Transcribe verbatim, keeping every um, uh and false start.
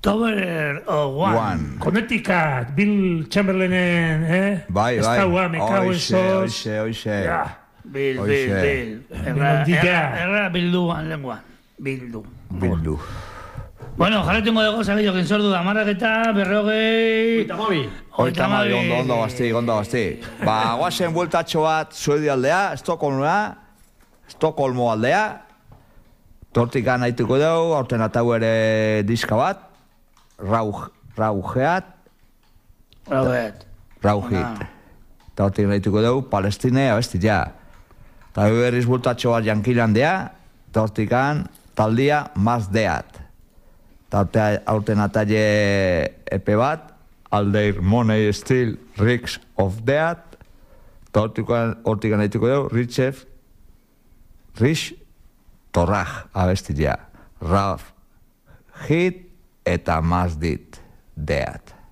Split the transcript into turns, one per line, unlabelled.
October oh, one.
One.
Connecticut, Bill Chamberlainen, eh?
Bai, bai.
Estaua, me cago en
Oixe,
sos.
oixe, oixe.
Ja.
Bil, bil,
Oixe.
bil. Erra,
Mendiga.
erra, erra bilduan lenguan. Bildu.
Bildu.
Bueno, jarretengo dugu zabillo que sordu da marraketa, berrogei...
Oita mabi.
Oita mabi, ondo, ondo basti, ondo basti. Ba, guazen bueltatxo bat Suedi aldea, Estokolmea, Estokolmo aldea. Tortikan haituko dugu, aurten atau ere diska bat. Rauj, raujeat.
Raujet.
Raujit. Eta hortik haituko dugu, Palestine, abestia. Eta berriz bueltatxo bat Jankilandea, eta hortikan taldia Mazdeat. Eta aurten ataile epe bat, Aldeir Money Still Rigs of Death, eta hortik anahituko dugu, Richef, Rich Torraj, abestia. Raf, Hit, eta Mazdit, Death.